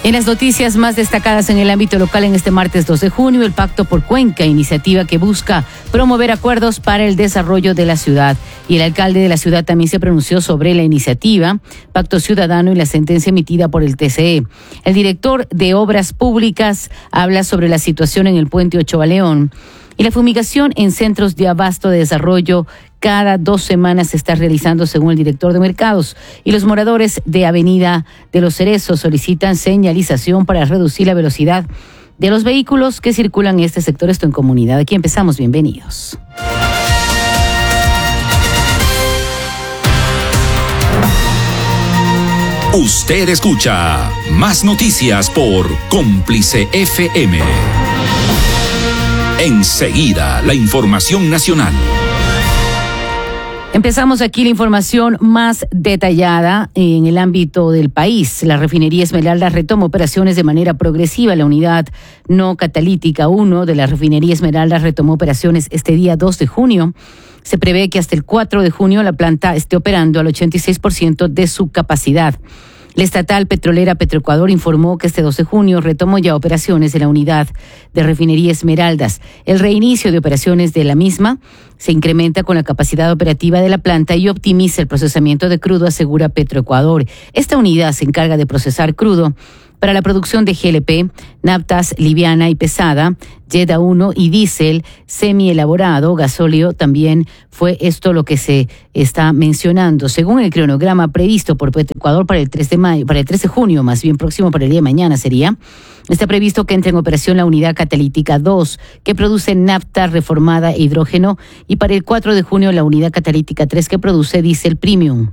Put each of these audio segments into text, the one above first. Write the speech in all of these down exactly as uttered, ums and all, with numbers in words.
En las noticias más destacadas en el ámbito local en este martes dos de junio, el Pacto por Cuenca, iniciativa que busca promover acuerdos para el desarrollo de la ciudad. Y el alcalde de la ciudad también se pronunció sobre la iniciativa, Pacto Ciudadano y la sentencia emitida por el T C E. El director de Obras Públicas habla sobre la situación en el puente Ochoa León. Y la fumigación en centros de abasto de desarrollo cada dos semanas se está realizando según el director de mercados. Y los moradores de Avenida de los Cerezos solicitan señalización para reducir la velocidad de los vehículos que circulan en este sector. Esto en comunidad. Aquí empezamos. Bienvenidos. Usted escucha Más Noticias por Cómplice F M. Enseguida, la información nacional. Empezamos aquí la información más detallada en el ámbito del país. La refinería Esmeralda retoma operaciones de manera progresiva. La unidad no catalítica uno de la refinería Esmeralda retomó operaciones este día dos de junio. Se prevé que hasta el cuatro de junio la planta esté operando al ochenta y seis por ciento de su capacidad. La estatal petrolera Petroecuador informó que este dos de junio retomó ya operaciones de la unidad de refinería Esmeraldas. El reinicio de operaciones de la misma se incrementa con la capacidad operativa de la planta y optimiza el procesamiento de crudo, asegura Petroecuador. Esta unidad se encarga de procesar crudo para la producción de G L P, naftas liviana y pesada, Jet A uno y diésel semi-elaborado, gasóleo. También fue esto lo que se está mencionando. Según el cronograma previsto por Petroecuador para el tres de mayo, para el tres de junio, más bien próximo para el día de mañana sería, está previsto que entre en operación la unidad catalítica dos, que produce nafta reformada e hidrógeno, y para el cuatro de junio la unidad catalítica tres, que produce diésel premium.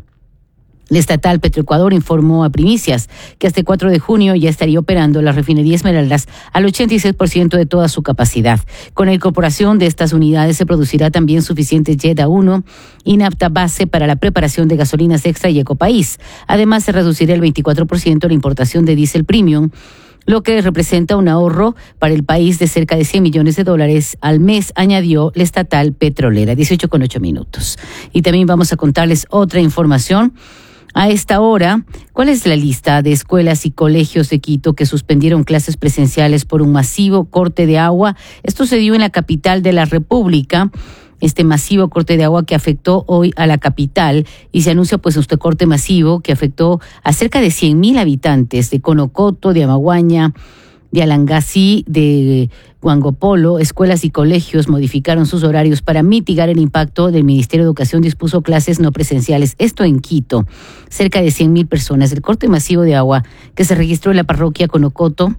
La estatal Petroecuador informó a Primicias que hasta el cuatro de junio ya estaría operando la refinería Esmeraldas al ochenta y seis por ciento de toda su capacidad. Con la incorporación de estas unidades se producirá también suficiente Jet A uno y nafta base para la preparación de gasolinas extra y ecopaís. Además, se reducirá el veinticuatro por ciento la importación de diésel premium, lo que representa un ahorro para el país de cerca de cien millones de dólares al mes, añadió la estatal petrolera. dieciocho con ocho minutos. Y también vamos a contarles otra información. A esta hora, ¿cuál es la lista de escuelas y colegios de Quito que suspendieron clases presenciales por un masivo corte de agua? Esto se dio en la capital de la República, este masivo corte de agua que afectó hoy a la capital, y se anuncia pues este corte masivo que afectó a cerca de cien mil habitantes de Conocoto, de Amaguaña, de Alangací, de Huangopolo. Escuelas y colegios modificaron sus horarios para mitigar el impacto. Del Ministerio de Educación dispuso clases no presenciales. Esto en Quito. Cerca de cien mil personas. El corte masivo de agua que se registró en la parroquia Conocoto,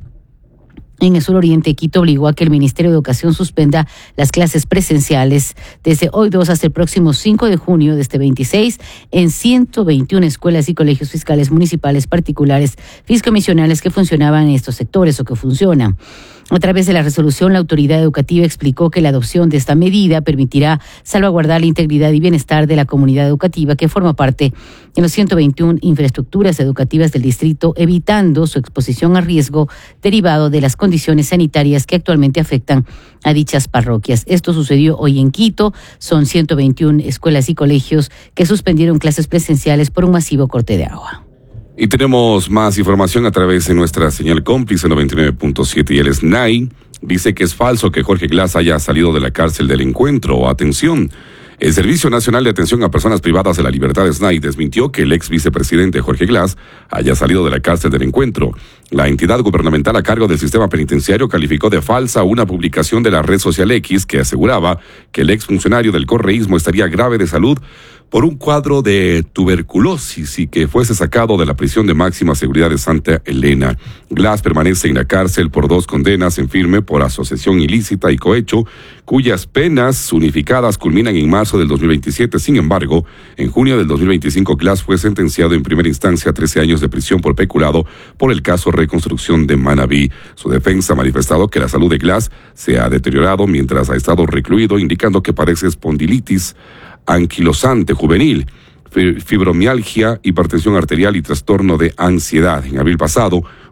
en el suroriente de Quito, obligó a que el Ministerio de Educación suspenda las clases presenciales desde hoy dos hasta el próximo cinco de junio de este veintiséis en ciento veintiuna escuelas y colegios fiscales municipales, particulares, fiscomisionales que funcionaban en estos sectores o que funcionan. A través de la resolución, la autoridad educativa explicó que la adopción de esta medida permitirá salvaguardar la integridad y bienestar de la comunidad educativa que forma parte de los ciento veintiuna infraestructuras educativas del distrito, evitando su exposición a riesgo derivado de las condiciones sanitarias que actualmente afectan a dichas parroquias. Esto sucedió hoy en Quito. Son ciento veintiuna escuelas y colegios que suspendieron clases presenciales por un masivo corte de agua. Y tenemos más información a través de nuestra señal cómplice noventa y nueve punto siete, y el S N A I dice que es falso que Jorge Glass haya salido de la cárcel del encuentro. Atención. El Servicio Nacional de Atención a Personas Privadas de la Libertad, S N A I, desmintió que el ex vicepresidente Jorge Glass haya salido de la cárcel del encuentro. La entidad gubernamental a cargo del sistema penitenciario calificó de falsa una publicación de la red social X que aseguraba que el exfuncionario del correísmo estaría grave de salud por un cuadro de tuberculosis y que fuese sacado de la prisión de máxima seguridad de Santa Elena. Glass permanece en la cárcel por dos condenas en firme por asociación ilícita y cohecho, cuyas penas unificadas culminan en marzo del dos mil veintisiete. Sin embargo, en junio del dos mil veinticinco, Glass fue sentenciado en primera instancia a trece años de prisión por peculado por el caso Reconstrucción de Manabí. Su defensa ha manifestado que la salud de Glass se ha deteriorado mientras ha estado recluido, indicando que padece espondilitis anquilosante juvenil, fibromialgia, hipertensión arterial y trastorno de ansiedad. En abril pasado,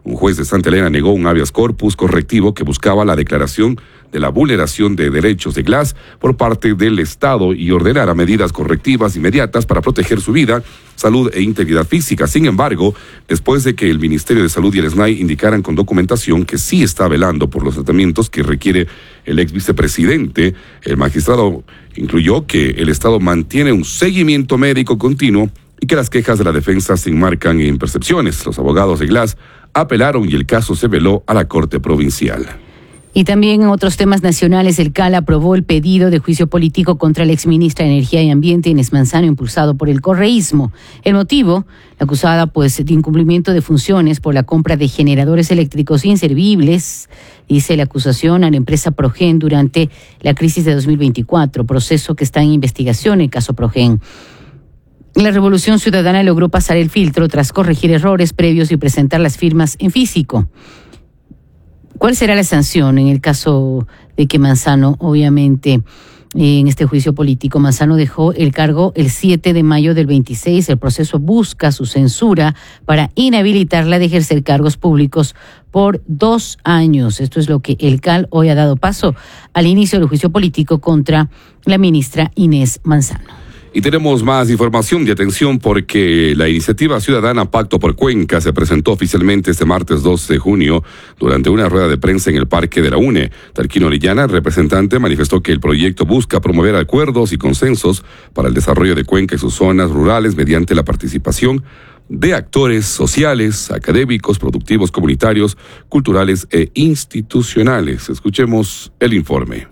Un juez de Santa Elena negó un habeas corpus correctivo que buscaba la declaración de la vulneración de derechos de Glass por parte del Estado y ordenara medidas correctivas inmediatas para proteger su vida, salud e integridad física. Sin embargo, después de que el Ministerio de Salud y el S N A I indicaran con documentación que sí está velando por los tratamientos que requiere el ex vicepresidente, el magistrado incluyó que el Estado mantiene un seguimiento médico continuo y que las quejas de la defensa se enmarcan en percepciones. Los abogados de Glass apelaron y el caso se veló a la Corte Provincial. Y también en otros temas nacionales, el C A L aprobó el pedido de juicio político contra la exministra de Energía y Ambiente, Inés Manzano, impulsado por el correísmo. El motivo, la acusada pues de incumplimiento de funciones por la compra de generadores eléctricos inservibles, dice la acusación a la empresa Progen durante la crisis de dos mil veinticuatro, proceso que está en investigación el caso Progen. La Revolución Ciudadana logró pasar el filtro tras corregir errores previos y presentar las firmas en físico. ¿Cuál será la sanción en el caso de que Manzano, obviamente, en este juicio político, Manzano dejó el cargo el siete de mayo del veintiséis? El proceso busca su censura para inhabilitarla de ejercer cargos públicos por dos años. Esto es lo que el C A L hoy ha dado paso al inicio del juicio político contra la ministra Inés Manzano. Y tenemos más información de atención porque la iniciativa ciudadana Pacto por Cuenca se presentó oficialmente este martes dos de junio durante una rueda de prensa en el Parque de la UNE. Tarquino Orellana, el representante, manifestó que el proyecto busca promover acuerdos y consensos para el desarrollo de Cuenca y sus zonas rurales mediante la participación de actores sociales, académicos, productivos, comunitarios, culturales e institucionales. Escuchemos el informe.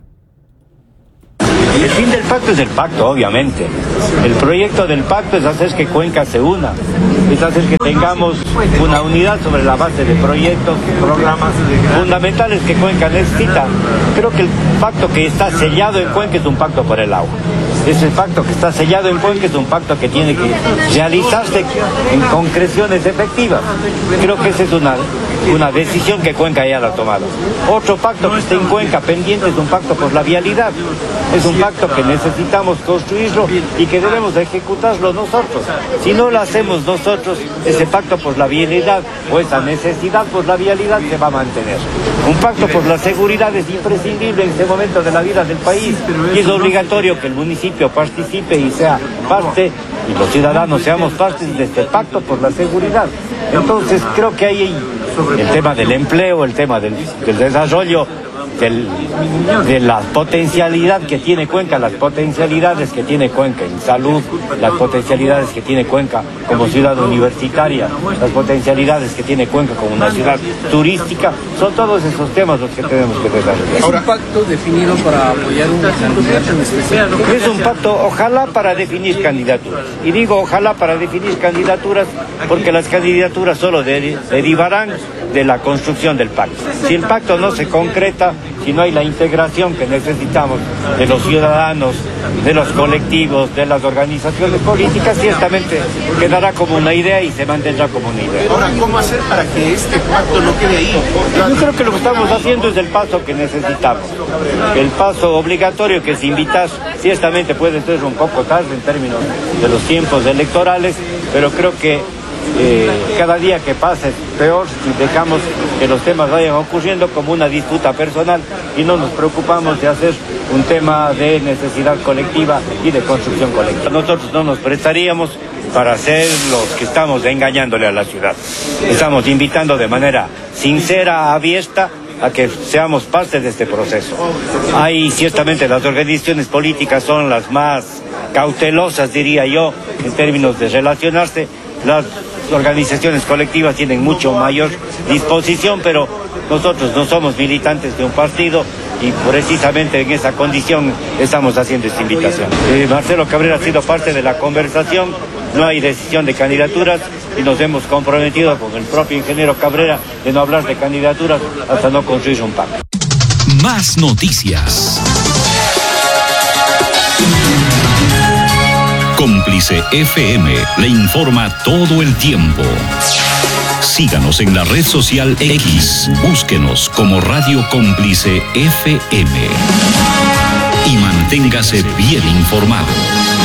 El fin del pacto es el pacto, obviamente. El proyecto del pacto es hacer que Cuenca se una, es hacer que tengamos una unidad sobre la base de proyectos, programas fundamentales que Cuenca necesita. Creo que el pacto que está sellado en Cuenca es un pacto por el agua. Ese pacto que está sellado en Cuenca es un pacto que tiene que realizarse en concreciones efectivas. Creo que esa es una, una decisión que Cuenca ya la ha tomado. Otro pacto que está en Cuenca pendiente es un pacto por la vialidad. Es un pacto que necesitamos construirlo y que debemos ejecutarlo nosotros. Si no lo hacemos nosotros, ese pacto por la vialidad o esa necesidad por la vialidad se va a mantener. Un pacto por la seguridad es imprescindible en este momento de la vida del país y es obligatorio que el municipio participe y sea parte, y los ciudadanos seamos partes de este pacto por la seguridad. Entonces creo que hay el tema del empleo, el tema del, del desarrollo, del, de la potencialidad que tiene Cuenca, las potencialidades que tiene Cuenca en salud, las potencialidades que tiene Cuenca como ciudad universitaria, las potencialidades que tiene Cuenca como una ciudad turística, son todos esos temas los que tenemos que desarrollar. ¿Es un pacto definido para apoyar una candidatura en especial? Es un pacto, ojalá, para definir candidaturas. Y digo ojalá para definir candidaturas porque las candidaturas solo derivarán de la construcción del pacto. Si el pacto no se concreta, si no hay la integración que necesitamos de los ciudadanos, de los colectivos, de las organizaciones políticas, ciertamente quedará como una idea y se mantendrá como una idea. Ahora, ¿cómo hacer para que este pacto no quede ahí? Yo creo que lo que estamos haciendo es el paso que necesitamos. El paso obligatorio que es invitar, ciertamente puede ser un poco tarde en términos de los tiempos electorales, pero creo que Eh, cada día que pasa es peor si dejamos que los temas vayan ocurriendo como una disputa personal y no nos preocupamos de hacer un tema de necesidad colectiva y de construcción colectiva. Nosotros no nos prestaríamos para ser los que estamos engañándole a la ciudad. Estamos invitando de manera sincera, abierta, a que seamos parte de este proceso. Hay ciertamente las organizaciones políticas son las más cautelosas, diría yo, en términos de relacionarse. Las organizaciones colectivas tienen mucho mayor disposición, pero nosotros no somos militantes de un partido y precisamente en esa condición estamos haciendo esta invitación. Eh, Marcelo Cabrera ha sido parte de la conversación, no hay decisión de candidaturas y nos hemos comprometido con el propio ingeniero Cabrera de no hablar de candidaturas hasta no construir un pacto. Más noticias. Cómplice F M le informa todo el tiempo. Síganos en la red social X, búsquenos como Radio Cómplice F M y manténgase bien informado.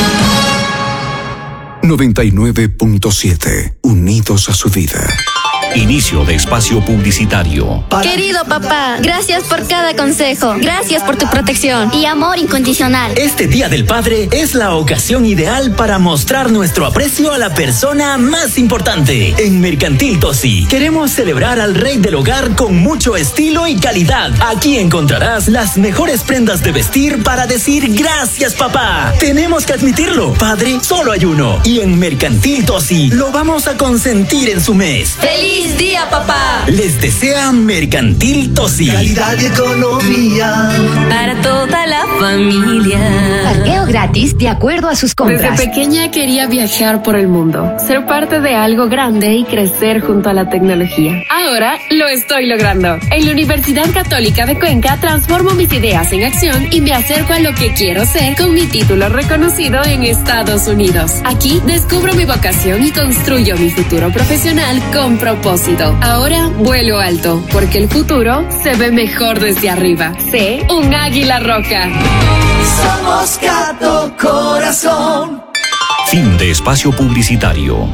noventa y nueve punto siete, unidos a su vida. Inicio de espacio publicitario. Querido papá, gracias por cada consejo. Gracias por tu protección y amor incondicional. Este Día del Padre es la ocasión ideal para mostrar nuestro aprecio a la persona más importante. En Mercantil Tosi queremos celebrar al rey del hogar con mucho estilo y calidad. Aquí encontrarás las mejores prendas de vestir para decir gracias, papá. Tenemos que admitirlo, padre solo hay uno. Y en Mercantil Tosi lo vamos a consentir en su mes. ¡Feliz día, papá! Les desea Mercantil Tosi. Calidad y economía para toda la familia. Parqueo gratis de acuerdo a sus compras. Desde pequeña quería viajar por el mundo, ser parte de algo grande y crecer junto a la tecnología. Ahora lo estoy logrando. En la Universidad Católica de Cuenca transformo mis ideas en acción y me acerco a lo que quiero ser con mi título reconocido en Estados Unidos. Aquí descubro mi vocación y construyo mi futuro profesional con propósito. Ahora vuelo alto, porque el futuro se ve mejor desde arriba. Sé un águila roja. Somos Gato Corazón. Fin de espacio publicitario.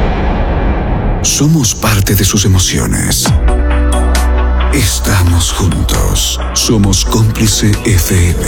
Somos parte de sus emociones. Estamos juntos. Somos Cómplice F M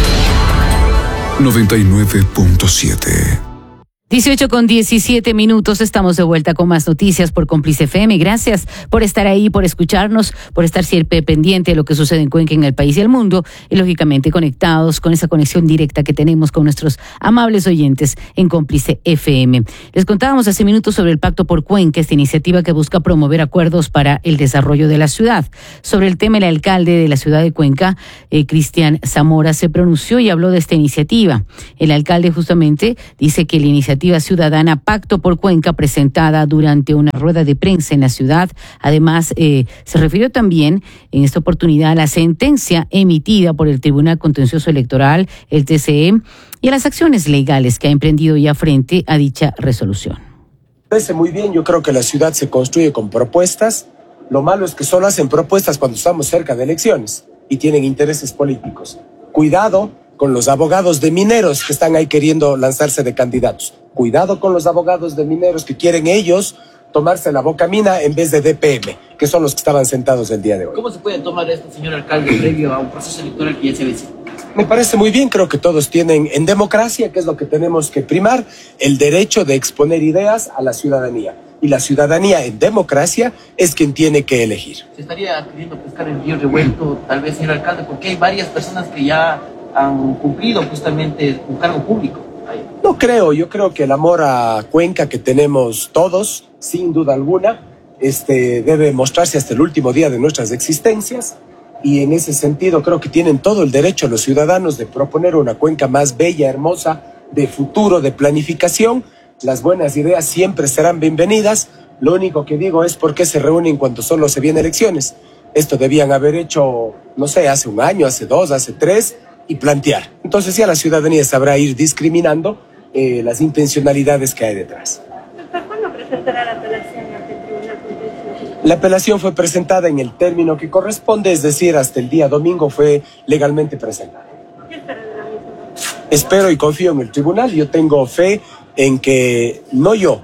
noventa y nueve punto siete. dieciocho con diecisiete minutos, estamos de vuelta con más noticias por Cómplice F M. Gracias por estar ahí, por escucharnos, por estar siempre pendiente de lo que sucede en Cuenca, en el país y el mundo, y lógicamente conectados con esa conexión directa que tenemos con nuestros amables oyentes en Cómplice F M. Les contábamos hace minutos sobre el Pacto por Cuenca, esta iniciativa que busca promover acuerdos para el desarrollo de la ciudad. Sobre el tema, el alcalde de la ciudad de Cuenca, eh, Cristian Zamora, se pronunció y habló de esta iniciativa. El alcalde justamente dice que la iniciativa ciudadana Pacto por Cuenca, presentada durante una rueda de prensa en la ciudad, además eh, se refirió también en esta oportunidad a la sentencia emitida por el Tribunal Contencioso Electoral, el T C E, y a las acciones legales que ha emprendido ya frente a dicha resolución. Parece muy bien, yo creo que la ciudad se construye con propuestas. Lo malo es que solo hacen propuestas cuando estamos cerca de elecciones y tienen intereses políticos. Cuidado con los abogados de mineros que están ahí queriendo lanzarse de candidatos. Cuidado con los abogados de mineros que quieren ellos tomarse la boca mina en vez de D P M, que son los que estaban sentados el día de hoy. ¿Cómo se puede tomar esto, señor alcalde, previo a un proceso electoral que ya se avecina? Me parece muy bien, creo que todos tienen en democracia, que es lo que tenemos que primar, el derecho de exponer ideas a la ciudadanía. Y la ciudadanía en democracia es quien tiene que elegir. ¿Se estaría queriendo pescar el río revuelto, tal vez, señor alcalde? Porque hay varias personas que ya han cumplido justamente un cargo público. No creo, yo creo que el amor a Cuenca que tenemos todos, sin duda alguna, este, debe mostrarse hasta el último día de nuestras existencias, y en ese sentido creo que tienen todo el derecho los ciudadanos de proponer una Cuenca más bella, hermosa, de futuro, de planificación. Las buenas ideas siempre serán bienvenidas. Lo único que digo es por qué se reúnen cuando solo se vienen elecciones. Esto debían haber hecho, no sé, hace un año, hace dos, hace tres, y plantear. Entonces ya la ciudadanía sabrá ir discriminando eh, las intencionalidades que hay detrás. Doctor, ¿cuándo presentará la apelación ante el Tribunal Contencioso? La apelación fue presentada en el término que corresponde, es decir, hasta el día domingo fue legalmente presentada. ¿Qué espera de la misma? Espero y confío en el tribunal. Yo tengo fe en que, no yo,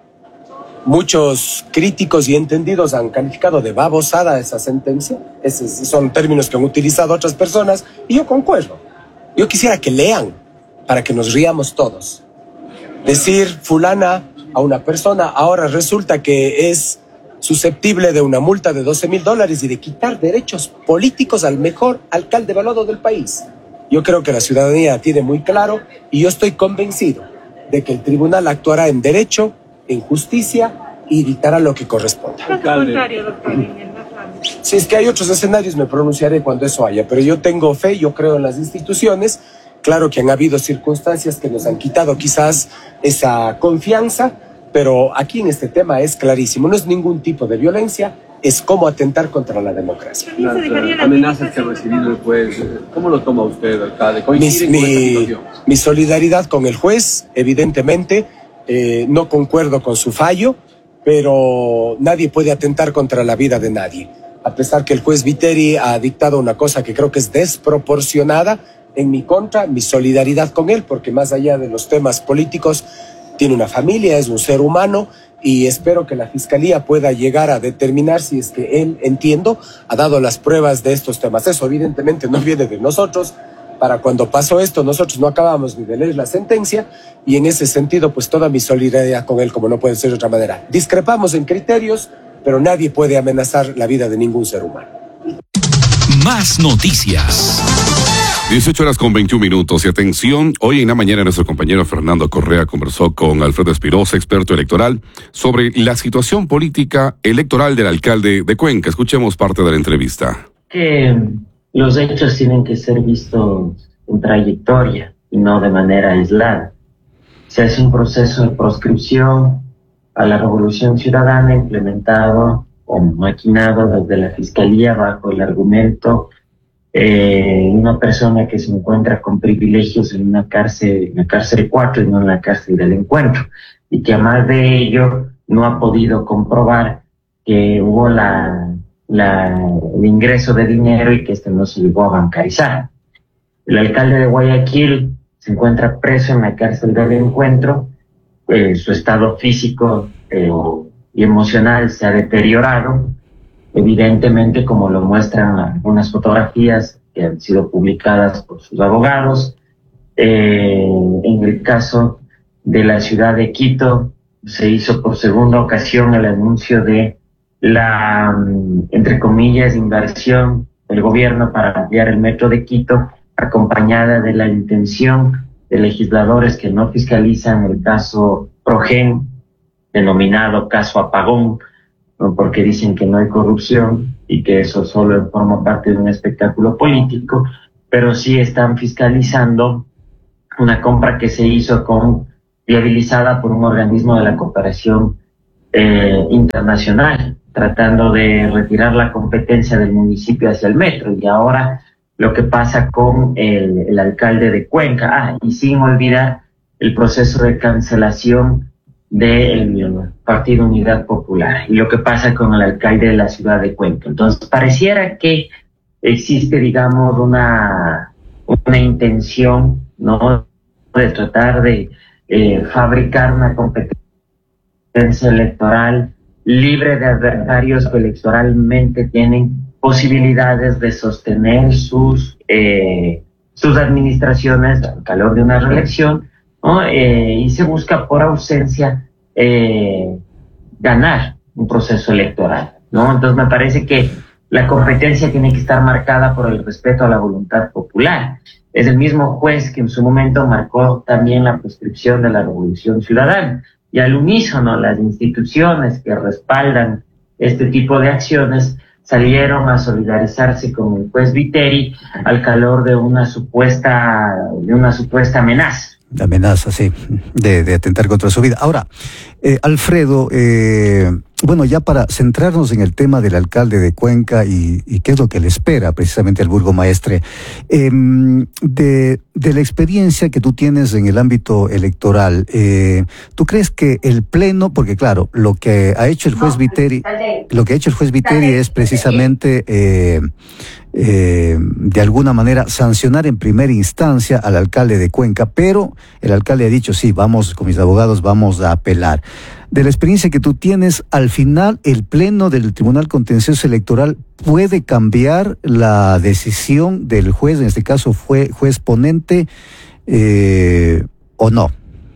muchos críticos y entendidos han calificado de babosada esa sentencia. Esos son términos que han utilizado otras personas y yo concuerdo. Yo quisiera que lean para que nos riamos todos. Decir fulana a una persona ahora resulta que es susceptible de una multa de doce mil dólares y de quitar derechos políticos al mejor alcalde evaluado del país. Yo creo que la ciudadanía tiene muy claro y yo estoy convencido de que el tribunal actuará en derecho, en justicia y dictará lo que corresponda. Contrario, doctor, en el más Si es que hay otros escenarios, me pronunciaré cuando eso haya, pero yo tengo fe, yo creo en las instituciones. Claro que han habido circunstancias que nos han quitado quizás esa confianza, pero aquí en este tema es clarísimo, no es ningún tipo de violencia, es cómo atentar contra la democracia. Las uh, amenazas que ha recibido el juez, ¿cómo lo toma usted, alcalde? ¿Coincide mi, con esta mi, situación? mi solidaridad con el juez, evidentemente, eh, no concuerdo con su fallo, pero nadie puede atentar contra la vida de nadie. A pesar que el juez Viteri ha dictado una cosa que creo que es desproporcionada en mi contra, mi solidaridad con él, porque más allá de los temas políticos, tiene una familia, es un ser humano y espero que la Fiscalía pueda llegar a determinar si es que él, entiendo, ha dado las pruebas de estos temas. Eso evidentemente no viene de nosotros. Para cuando pasó esto, nosotros no acabamos ni de leer la sentencia, y en ese sentido, pues toda mi solidaridad con él, como no puede ser de otra manera. Discrepamos en criterios, pero nadie puede amenazar la vida de ningún ser humano. Más noticias. dieciocho horas con veintiún minutos. Y atención, hoy en la mañana nuestro compañero Fernando Correa conversó con Alfredo Espirosa, experto electoral, sobre la situación política electoral del alcalde de Cuenca. Escuchemos parte de la entrevista. Que los hechos tienen que ser vistos en trayectoria y no de manera aislada. Se hace un proceso de proscripción a la Revolución Ciudadana implementado o maquinado desde la Fiscalía bajo el argumento Eh, una persona que se encuentra con privilegios en una cárcel, en la cárcel cuatro y no en la cárcel del Encuentro, y que además de ello no ha podido comprobar que hubo la, la, el ingreso de dinero y que este no se llegó a bancarizar. El alcalde de Guayaquil se encuentra preso en la cárcel del Encuentro, eh, su estado físico eh, y emocional se ha deteriorado, evidentemente, como lo muestran algunas fotografías que han sido publicadas por sus abogados. Eh, en el caso de la ciudad de Quito, se hizo por segunda ocasión el anuncio de la, entre comillas, inversión del gobierno para ampliar el metro de Quito, acompañada de la intención de legisladores que no fiscalizan el caso Progen, denominado caso Apagón, ¿no? Porque dicen que no hay corrupción y que eso solo forma parte de un espectáculo político, pero sí están fiscalizando una compra que se hizo con viabilizada por un organismo de la cooperación eh, internacional, tratando de retirar la competencia del municipio hacia el metro. Y ahora lo que pasa con el, el alcalde de Cuenca, ah, y sin olvidar el proceso de cancelación del Partido Unidad Popular y lo que pasa con el alcalde de la ciudad de Cuenca. Entonces pareciera que existe, digamos, una, una intención, ¿no?, de tratar de eh, fabricar una competencia electoral libre de adversarios que electoralmente tienen posibilidades de sostener sus eh, sus administraciones al calor de una reelección, ¿no? Eh, y se busca por ausencia eh, ganar un proceso electoral, ¿no? Entonces me parece que la competencia tiene que estar marcada por el respeto a la voluntad popular. Es el mismo juez que en su momento marcó también la prescripción de la Revolución Ciudadana. Y al unísono, las instituciones que respaldan este tipo de acciones salieron a solidarizarse con el juez Viteri al calor de una supuesta, de una supuesta amenaza. La amenaza, sí, de, de atentar contra su vida. Ahora, eh, Alfredo, eh, bueno, ya para centrarnos en el tema del alcalde de Cuenca y, y qué es lo que le espera precisamente al burgomaestre, eh, de, de la experiencia que tú tienes en el ámbito electoral, eh, ¿tú crees que el pleno, porque claro, lo que ha hecho el juez Viteri, lo que ha hecho el juez Viteri es precisamente eh, eh, de alguna manera sancionar en primera instancia al alcalde de Cuenca, pero el alcalde ha dicho, sí, vamos, con mis abogados vamos a apelar. De la experiencia que tú tienes, al final el pleno del Tribunal Contencioso Electoral puede cambiar la decisión del juez, en este caso fue juez ponente, eh, o no.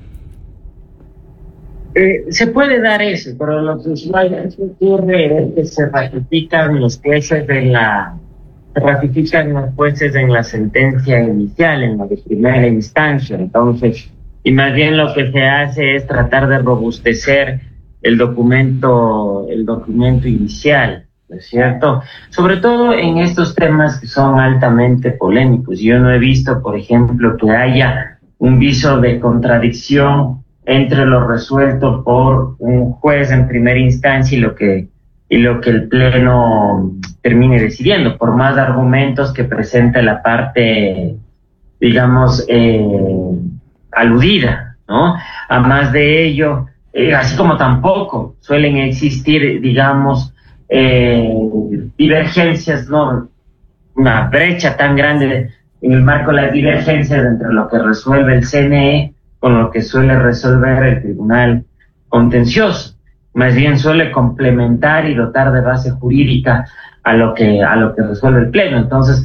Eh, se puede dar eso, pero lo que ocurre es que se ratifican los jueces de la se ratifican los jueces en la sentencia inicial, en la de primera instancia. Entonces, y más bien lo que se hace es tratar de robustecer el documento, el documento inicial, ¿no es cierto? Sobre todo en estos temas que son altamente polémicos. Yo no he visto, por ejemplo, que haya un viso de contradicción entre lo resuelto por un juez en primera instancia y lo que y lo que el pleno termine decidiendo, por más argumentos que presente la parte, digamos, eh, aludida, ¿no? A más de ello, eh, así como tampoco suelen existir, digamos, eh, divergencias, ¿no? Una brecha tan grande en el marco de las divergencias entre lo que resuelve el C N E con lo que suele resolver el Tribunal Contencioso. más bien suele complementar y dotar de base jurídica a lo que a lo que resuelve el Pleno. Entonces,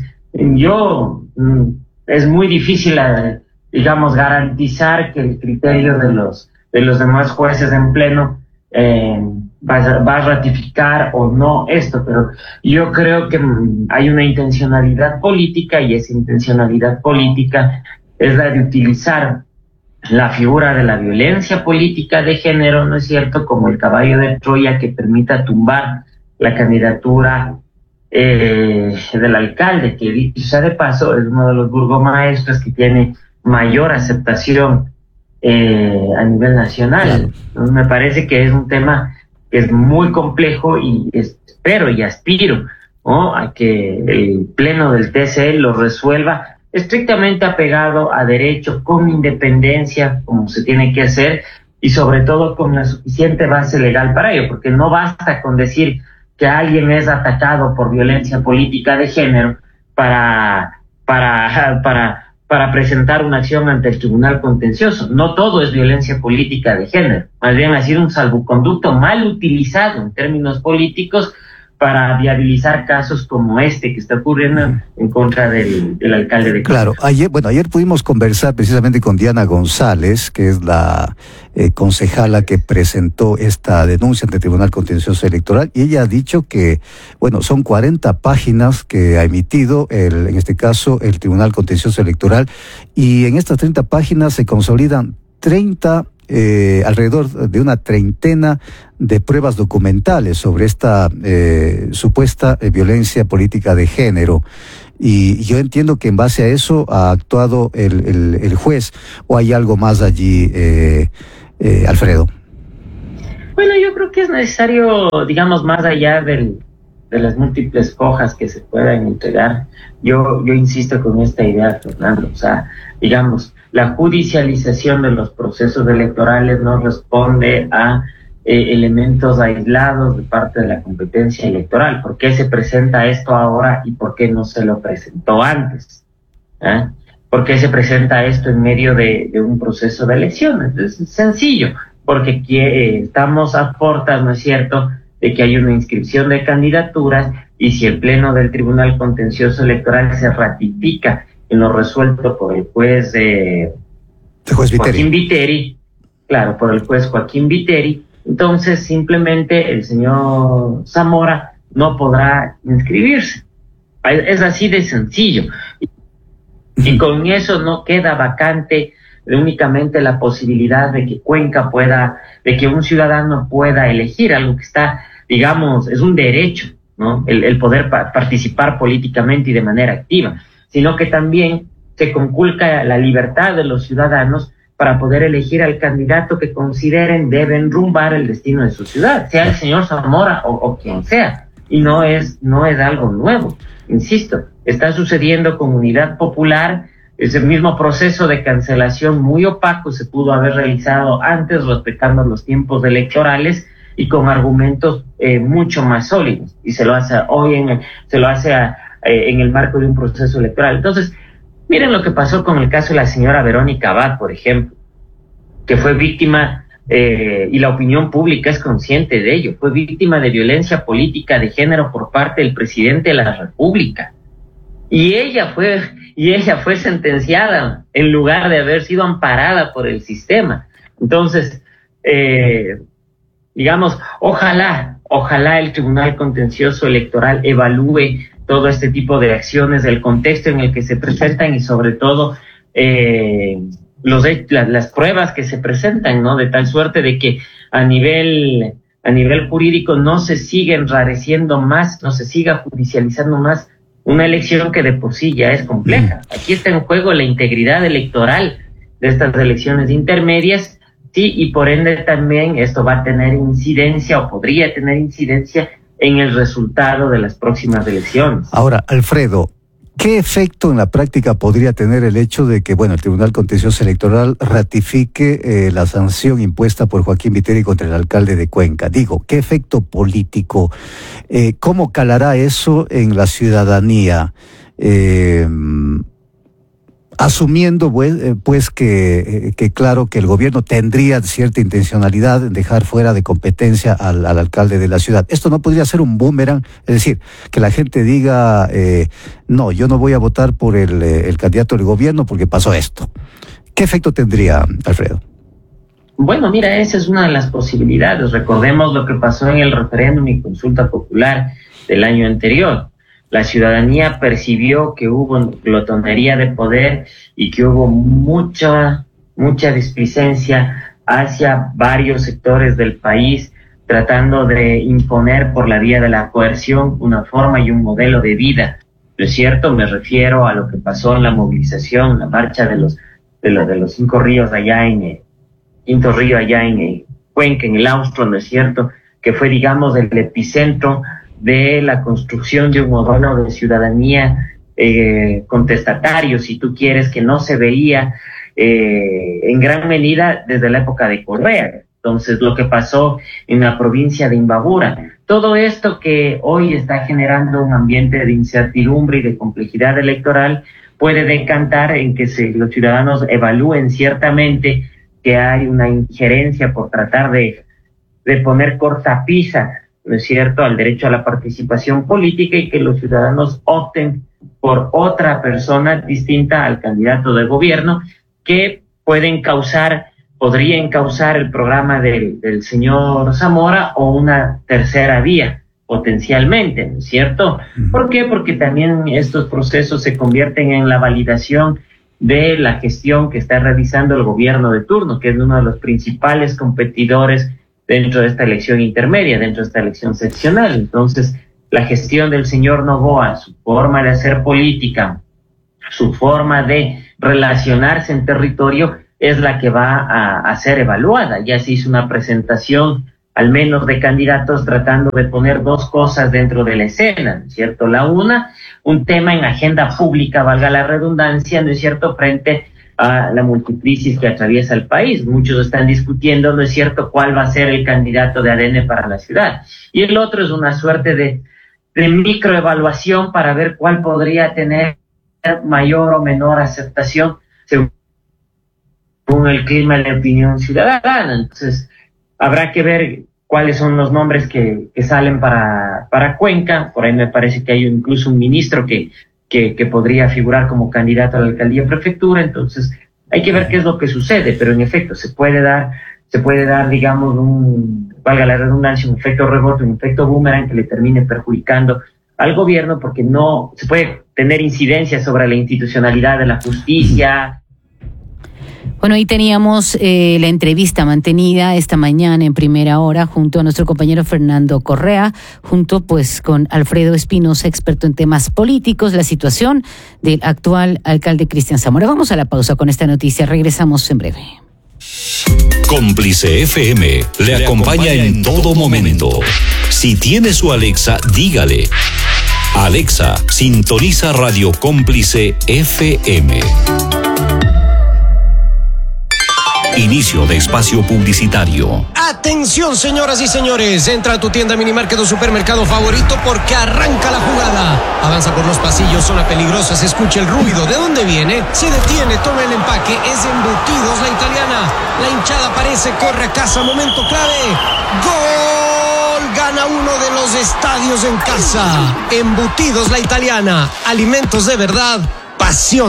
yo es muy difícil, digamos, garantizar que el criterio de los de los demás jueces en Pleno eh, va, a, va a ratificar o no esto, pero yo creo que hay una intencionalidad política, y esa intencionalidad política es la de utilizar la figura de la violencia política de género, ¿no es cierto?, como el caballo de Troya que permita tumbar la candidatura eh, del alcalde, que dicho sea de paso es uno de los burgomaestros que tiene mayor aceptación eh, a nivel nacional. Entonces, me parece que es un tema que es muy complejo, y espero y aspiro, ¿no?, a que el Pleno del T C E lo resuelva estrictamente apegado a derecho, con independencia, como se tiene que hacer, y sobre todo con la suficiente base legal para ello, porque no basta con decir que alguien es atacado por violencia política de género para, para, para, para presentar una acción ante el Tribunal Contencioso. No todo es violencia política de género, más bien ha sido un salvoconducto mal utilizado en términos políticos para viabilizar casos como este que está ocurriendo en contra del, del alcalde de Cuenca. Claro, ayer, bueno, ayer pudimos conversar precisamente con Diana González, que es la eh, concejala que presentó esta denuncia ante el Tribunal Contencioso Electoral, y ella ha dicho que, bueno, son cuarenta páginas que ha emitido, el, en este caso, el Tribunal Contencioso Electoral, y en estas treinta páginas se consolidan treinta Eh, alrededor de una treintena de pruebas documentales sobre esta eh, supuesta eh, violencia política de género. Y yo entiendo que en base a eso ha actuado el, el, el juez, o hay algo más allí, eh, eh, Alfredo. Bueno, yo creo que es necesario, digamos, más allá del, de las múltiples hojas que se puedan entregar, yo, yo insisto con esta idea, Fernando, o sea, digamos, la judicialización de los procesos electorales no responde a eh, elementos aislados de parte de la competencia electoral. ¿Por qué se presenta esto ahora y por qué no se lo presentó antes? ¿Eh? ¿Por qué se presenta esto en medio de, de un proceso de elecciones? Es sencillo, porque eh, estamos a puertas, ¿no es cierto?, de que hay una inscripción de candidaturas, y si el Pleno del Tribunal Contencioso Electoral se ratifica en lo resuelto por el juez, eh, juez Joaquín Viteri, claro, por el juez Joaquín Viteri, entonces simplemente el señor Zamora no podrá inscribirse. Es así de sencillo. Y, y con eso no queda vacante únicamente la posibilidad de que Cuenca pueda, de que un ciudadano pueda elegir algo que está, digamos, es un derecho, ¿no?, el, el poder pa- participar políticamente y de manera activa, sino que también se conculca la libertad de los ciudadanos para poder elegir al candidato que consideren debe enrumbar el destino de su ciudad, sea el señor Zamora o, o quien sea. Y no es, no es algo nuevo, insisto, está sucediendo con Unidad Popular. Ese mismo proceso de cancelación muy opaco se pudo haber realizado antes, respetando los tiempos electorales y con argumentos eh, mucho más sólidos, y se lo hace hoy en, se lo hace a, eh, en el marco de un proceso electoral. Entonces, miren lo que pasó con el caso de la señora Verónica Abad, por ejemplo, que fue víctima, eh, y la opinión pública es consciente de ello, fue víctima de violencia política de género por parte del presidente de la República. Y ella fue, y ella fue sentenciada en lugar de haber sido amparada por el sistema. Entonces, eh, digamos, ojalá, ojalá el Tribunal Contencioso Electoral evalúe todo este tipo de acciones, del contexto en el que se presentan, y sobre todo eh, los las, las pruebas que se presentan, ¿no?, de tal suerte de que a nivel a nivel jurídico no se siga enrareciendo más, no se siga judicializando más una elección que de por sí ya es compleja. Aquí está en juego la integridad electoral de estas elecciones intermedias, sí, y por ende también esto va a tener incidencia, o podría tener incidencia, en el resultado de las próximas elecciones. Ahora, Alfredo, ¿qué efecto en la práctica podría tener el hecho de que, bueno, el Tribunal Contencioso Electoral ratifique eh, la sanción impuesta por Joaquín Viteri contra el alcalde de Cuenca? Digo, ¿qué efecto político? Eh, ¿Cómo calará eso en la ciudadanía? Eh, asumiendo pues, eh, pues que, eh, que claro que el gobierno tendría cierta intencionalidad en dejar fuera de competencia al, al alcalde de la ciudad. Esto no podría ser un boomerang, es decir, que la gente diga, eh, no, yo no voy a votar por el, eh, el candidato del gobierno porque pasó esto. ¿Qué efecto tendría, Alfredo? Bueno, mira, esa es una de las posibilidades. Recordemos lo que pasó en el referéndum y consulta popular del año anterior. La ciudadanía percibió que hubo glotonería de poder y que hubo mucha, mucha displicencia hacia varios sectores del país, tratando de imponer por la vía de la coerción una forma y un modelo de vida. ¿No es cierto? Me refiero a lo que pasó en la movilización, la marcha de los de los, de los cinco ríos allá en eh, Quinto Río, allá en eh, Cuenca, en el Austro, ¿no es cierto? Que fue, digamos, el epicentro de la construcción de un modelo de ciudadanía eh, contestatario, si tú quieres, que no se veía eh, en gran medida desde la época de Correa. Entonces, lo que pasó en la provincia de Imbabura, todo esto que hoy está generando un ambiente de incertidumbre y de complejidad electoral puede decantar en que se, los ciudadanos evalúen ciertamente que hay una injerencia por tratar de, de poner cortapisa, ¿no es cierto?, al derecho a la participación política, y que los ciudadanos opten por otra persona distinta al candidato de gobierno, que pueden causar, podrían causar el programa del, del señor Zamora o una tercera vía, potencialmente, ¿no es cierto? ¿Por qué? Porque también estos procesos se convierten en la validación de la gestión que está realizando el gobierno de turno, que es uno de los principales competidores dentro de esta elección intermedia, dentro de esta elección seccional. Entonces, la gestión del señor Noboa, su forma de hacer política, su forma de relacionarse en territorio, es la que va a, a ser evaluada. Ya se hizo una presentación, al menos de candidatos, tratando de poner dos cosas dentro de la escena, ¿no es cierto? La una, un tema en agenda pública, valga la redundancia, ¿no es cierto?, frente a la multicrisis que atraviesa el país. Muchos están discutiendo, ¿no es cierto?, cuál va a ser el candidato de A D N para la ciudad. Y el otro es una suerte de, de microevaluación para ver cuál podría tener mayor o menor aceptación según el clima de la opinión ciudadana. Entonces, habrá que ver cuáles son los nombres que, que salen para, para Cuenca. Por ahí me parece que hay incluso un ministro que Que, que podría figurar como candidato a la alcaldía o prefectura. Entonces hay que ver qué es lo que sucede, pero en efecto se puede dar, se puede dar, digamos, un, valga la redundancia, un efecto rebote, un efecto boomerang que le termine perjudicando al gobierno, porque no se puede tener incidencia sobre la institucionalidad de la justicia. Bueno, ahí teníamos eh, la entrevista mantenida esta mañana en primera hora junto a nuestro compañero Fernando Correa, junto pues con Alfredo Espinosa, experto en temas políticos, la situación del actual alcalde Cristian Zamora. Vamos a la pausa con esta noticia, regresamos en breve. Cómplice F M le, le acompaña, acompaña en todo momento. Si tiene su Alexa, dígale: Alexa, sintoniza Radio Cómplice F M. Inicio de espacio publicitario. Atención, señoras y señores, entra a tu tienda, minimarket o supermercado favorito porque arranca la jugada. Avanza por los pasillos, zona peligrosa, se escucha el ruido. ¿De dónde viene? Se detiene, toma el empaque, es Embutidos La Italiana. La hinchada aparece, corre a casa, momento clave. ¡Gol! Gana uno de los estadios en casa. Embutidos La Italiana, alimentos de verdad, pasión.